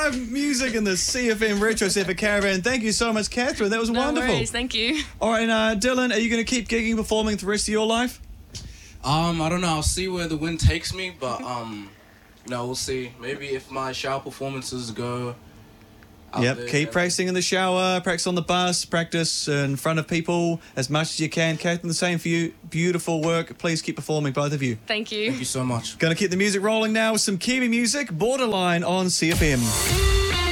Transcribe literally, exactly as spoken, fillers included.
live music in the C F M Retro Set for Caravan. Thank you so much, Catherine. That was no wonderful. Worries, thank you. All right, and uh, Dylan, are you going to keep gigging, performing for the rest of your life? Um, I don't know. I'll see where the wind takes me, but um, no, we'll see. Maybe if my shower performances go. out Yep, there, keep yeah. practicing in the shower, practice on the bus, practice in front of people as much as you can. Catherine, the same for you. Beautiful work. Please keep performing, both of you. Thank you. Thank you so much. Going to keep the music rolling now with some Kiwi music, Borderline on C F M.